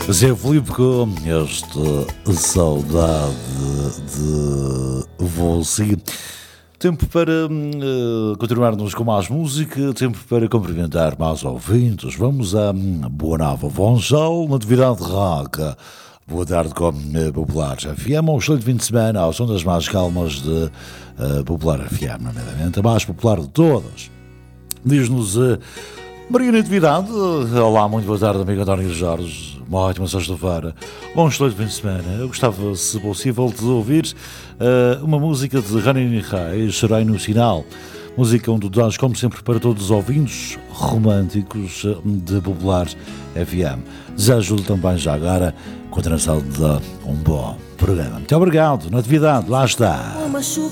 Zé Filipe com esta saudade de você. Tempo para continuarmos com mais música, tempo para cumprimentar mais ouvintes. Vamos a Boa Nova Vonjal, Natividade Roca. Boa tarde com Popular FM, um excelente fim de semana ao som das mais calmas de Popular FM, nomeadamente a mais popular de todas. Diz-nos Maria Natividade. Olá, muito boa tarde, amigo António Jorge. Uma ótima sexta-feira, bom excelente fim de semana. Eu gostava, se possível, de ouvir uma música de Rani Reis, Chorei no Sinal. Música onde dás, como sempre, para todos os ouvintes românticos de Popular FM. Desejo-lhe também, já agora, continuação de um bom programa. Muito obrigado, Natividade, lá está.